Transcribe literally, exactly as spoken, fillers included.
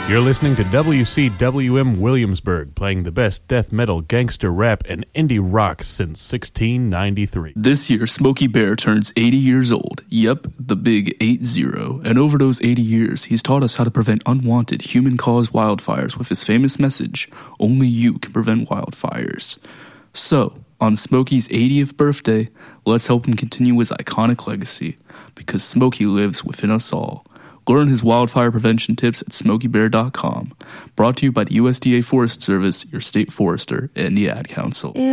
You're listening to W C W M Williamsburg, playing the best death metal, gangster rap, and indie rock since sixteen ninety-three. This year, Smokey Bear turns eighty years old. Yep, the big eight zero. And over those eighty years, he's taught us how to prevent unwanted human-caused wildfires with his famous message, only you can prevent wildfires. So, on Smokey's eightieth birthday, let's help him continue his iconic legacy, because Smokey lives within us all. Learn his wildfire prevention tips at smokey bear dot com. Brought to you by the U S D A Forest Service, your state forester, and the Ad Council.